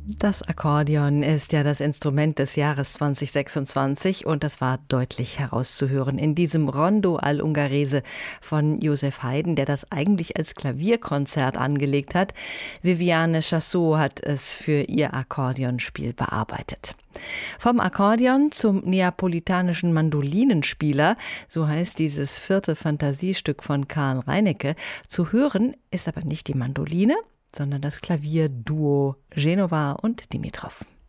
Das Akkordeon ist ja das Instrument des Jahres 2026 und das war deutlich herauszuhören in diesem Rondo all'Ungherese von Joseph Haydn, der das eigentlich als Klavierkonzert angelegt hat. Viviane Chassot hat es für ihr Akkordeonspiel bearbeitet. Vom Akkordeon zum neapolitanischen Mandolinenspieler, so heißt dieses 4. Fantasiestück von Karl Reinecke. Zu hören ist aber nicht die Mandoline, sondern das Klavierduo Genova und Dimitrov.